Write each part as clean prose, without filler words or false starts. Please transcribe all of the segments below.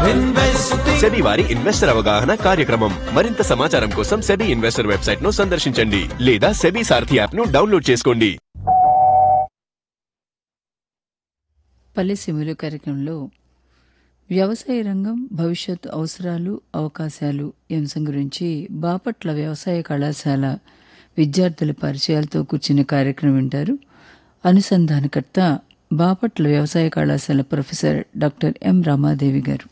SEBI వారి investor అవగాహన కార్యక్రమం. మరింత సమాచారం కోసం సెబీ ఇన్వెస్టర్ వెబ్సైట్ ను సందర్శించండి లేదా సెబీ సారథి యాప్ ను డౌన్లోడ్ చేసుకోండి. పల్లెసీమలు కార్యక్రమంలో వ్యవసాయ రంగం భవిష్యత్ అవసరాలు అవకాశాలు ఈ అంశం గురించి బాపట్ల వ్యవసాయ కళాశాల విద్యార్థుల పరిచయాలతో కూర్చున్న కార్యక్రమం వింటారు. అనుసంధానకర్త బాపట్ల వ్యవసాయ కళాశాల ప్రొఫెసర్ డాక్టర్ ఎం రమాదేవి గారు.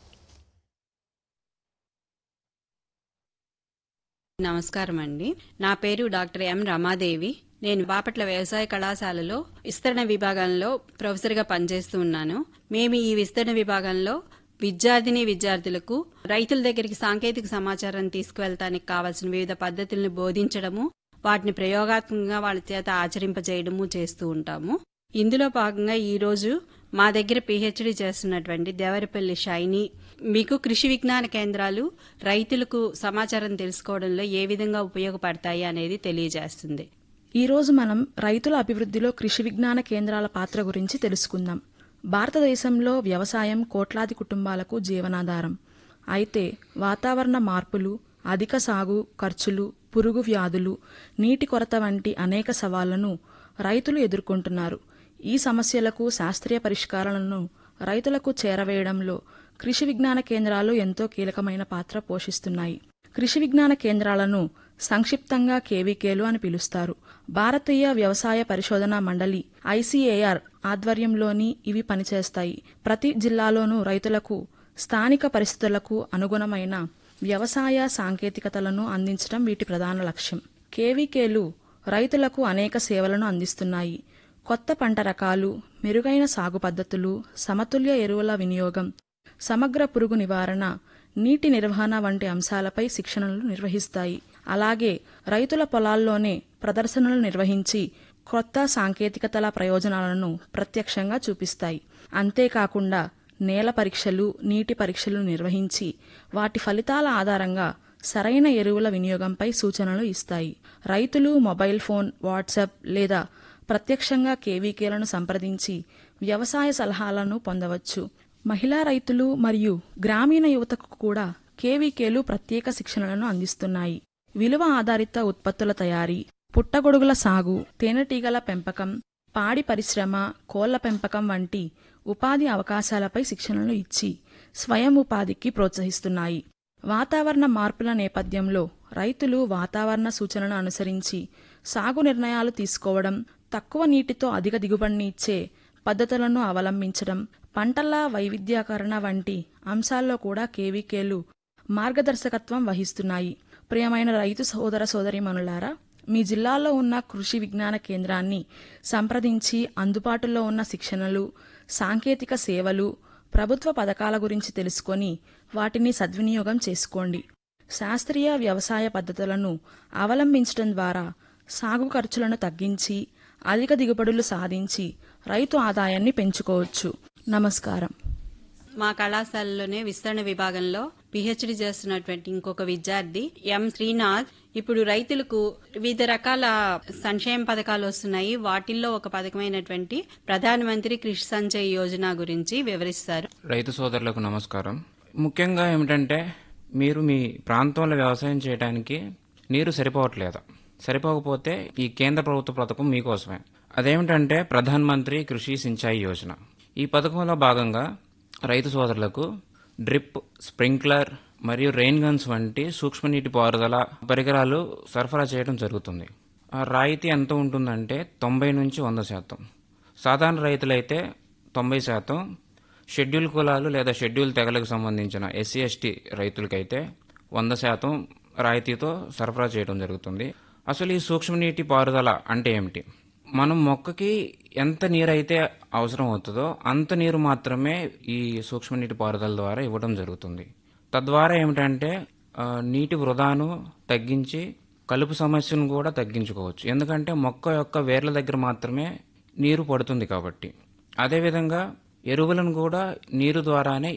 నమస్కారం అండి. నా పేరు డాక్టర్ ఎం రమాదేవి. నేను బాపట్ల వ్యవసాయ కళాశాలలో విస్తరణ విభాగంలో ప్రొఫెసర్గా పనిచేస్తూ ఉన్నాను. మేము ఈ విస్తరణ విభాగంలో విద్యార్థులకు రైతుల దగ్గరికి సాంకేతిక సమాచారం తీసుకువెళ్తానికి కావాల్సిన వివిధ పద్ధతులను బోధించడము, వాటిని ప్రయోగాత్మకంగా వాళ్ళ చేత ఆచరింపజేయడము చేస్తూ ఉంటాము. ఇందులో భాగంగా ఈరోజు మా దగ్గర పిహెచ్డి చేస్తున్నటువంటి దేవరపల్లి షైని మీకు కృషి విజ్ఞాన కేంద్రాలు రైతులకు సమాచారం తెలుసుకోవడంలో ఏ విధంగా ఉపయోగపడతాయి అనేది తెలియజేస్తుంది. ఈరోజు మనం రైతుల అభివృద్ధిలో కృషి విజ్ఞాన కేంద్రాల పాత్ర గురించి తెలుసుకుందాం. భారతదేశంలో వ్యవసాయం కోట్లాది కుటుంబాలకు జీవనాధారం. అయితే వాతావరణ మార్పులు, అధిక సాగు ఖర్చులు, పురుగు వ్యాధులు, నీటి కొరత వంటి అనేక సవాళ్లను రైతులు ఎదుర్కొంటున్నారు. ఈ సమస్యలకు శాస్త్రీయ పరిష్కారాలను రైతులకు చేరవేయడంలో కృషి విజ్ఞాన కేంద్రాలు ఎంతో కీలకమైన పాత్ర పోషిస్తున్నాయి. కృషి విజ్ఞాన కేంద్రాలను సంక్షిప్తంగా కేవీకేలు అని పిలుస్తారు. భారతీయ వ్యవసాయ పరిశోధనా మండలి ఐసీఏఆర్ ఆధ్వర్యంలోని ఇవి పనిచేస్తాయి. ప్రతి జిల్లాలోనూ రైతులకు స్థానిక పరిస్థితులకు అనుగుణమైన వ్యవసాయ సాంకేతికతలను అందించడం వీటి ప్రధాన లక్ష్యం. కేవీకేలు రైతులకు అనేక సేవలను అందిస్తున్నాయి. కొత్త పంట రకాలు, మెరుగైన సాగు పద్ధతులు, సమతుల్య ఎరువుల వినియోగం, సమగ్ర పురుగు నివారణ, నీటి నిర్వహణ వంటి అంశాలపై శిక్షణలు నిర్వహిస్తాయి. అలాగే రైతుల పొలాల్లోనే ప్రదర్శనలు నిర్వహించి కొత్త సాంకేతికతల ప్రయోజనాలను ప్రత్యక్షంగా చూపిస్తాయి. అంతేకాకుండా నేల పరీక్షలు, నీటి పరీక్షలు నిర్వహించి వాటి ఫలితాల ఆధారంగా సరైన ఎరువుల వినియోగంపై సూచనలు ఇస్తాయి. రైతులు మొబైల్ ఫోన్, వాట్సాప్ లేదా ప్రత్యక్షంగా కేవీకేలను సంప్రదించి వ్యవసాయ సలహాలను పొందవచ్చు. మహిళా రైతులు మరియు గ్రామీణ యువతకు కూడా కేవీకేలు ప్రత్యేక శిక్షణలను అందిస్తున్నాయి. విలువ ఆధారిత ఉత్పత్తుల తయారీ, పుట్టగొడుగుల సాగు, తేనెటీగల పెంపకం, పాడి పరిశ్రమ, కోళ్ల పెంపకం వంటి ఉపాధి అవకాశాలపై శిక్షణలు ఇచ్చి స్వయం ఉపాధికి ప్రోత్సహిస్తున్నాయి. వాతావరణ మార్పుల నేపథ్యంలో రైతులు వాతావరణ సూచనలను అనుసరించి సాగు నిర్ణయాలు తీసుకోవడం, తక్కువ నీటితో అధిక దిగుబడిని ఇచ్చే పద్ధతులను అవలంబించడం, పంటల వైవిధ్యీకరణ వంటి అంశాల్లో కూడా కేవీకేలు మార్గదర్శకత్వం వహిస్తున్నాయి. ప్రియమైన రైతు సోదర సోదరీమణులారా, మీ జిల్లాలో ఉన్న కృషి విజ్ఞాన కేంద్రాన్ని సంప్రదించి అందుబాటులో ఉన్న శిక్షణలు, సాంకేతిక సేవలు, ప్రభుత్వ పథకాల గురించి తెలుసుకొని వాటిని సద్వినియోగం చేసుకోండి. శాస్త్రీయ వ్యవసాయ పద్ధతులను అవలంబించడం ద్వారా సాగు ఖర్చులను తగ్గించి అధిక దిగుబడులు సాధించి రైతు ఆదాయాన్ని పెంచుకోవచ్చు. నమస్కారం. మా కళాశాలలోనే విస్తరణ విభాగంలో పిహెచ్డి చేస్తున్నటువంటి ఇంకొక విద్యార్థి ఎం శ్రీనాథ్ ఇప్పుడు రైతులకు వివిధ రకాల సంక్షేమ పథకాలు వస్తున్నాయి. వాటిల్లో ఒక పథకమైనటువంటి ప్రధానమంత్రి కృషి సంచయ్ యోజన గురించి వివరిస్తారు. రైతు సోదరులకు నమస్కారం. ముఖ్యంగా ఏమిటంటే, మీరు మీ ప్రాంతంలో వ్యవసాయం చేయడానికి నీరు సరిపోకపోతే ఈ కేంద్ర ప్రభుత్వ పథకం మీకోసమే. అదేమిటంటే ప్రధానమంత్రి కృషి సించాయి యోజన. ఈ పథకంలో భాగంగా రైతు సోదరులకు డ్రిప్, స్ప్రింక్లర్ మరియు రెయిన్ గన్స్ వంటి సూక్ష్మనీటి పారుదల పరికరాలు సరఫరా చేయడం జరుగుతుంది. ఆ రాయితీ ఎంత ఉంటుందంటే 90 నుంచి 100%. సాధారణ రైతులైతే 90%, షెడ్యూల్ కులాలు లేదా షెడ్యూల్ తెగలకు సంబంధించిన ఎస్సీ ఎస్టీ రైతులకైతే 100% రాయితీతో సరఫరా చేయడం జరుగుతుంది. అసలు ఈ సూక్ష్మనీటి పారుదల అంటే ఏమిటి? మనం మొక్కకి ఎంత నీరైతే అవసరం అవుతుందో అంత నీరు మాత్రమే ఈ సూక్ష్మనీటి పారుదల ద్వారా ఇవ్వడం జరుగుతుంది. తద్వారా ఏమిటంటే నీటి వృధాను తగ్గించి కలుపు సమస్యను కూడా తగ్గించుకోవచ్చు. ఎందుకంటే మొక్క యొక్క వేర్ల దగ్గర మాత్రమే నీరు పడుతుంది కాబట్టి. అదేవిధంగా ఎరువులను కూడా నీరు ద్వారానే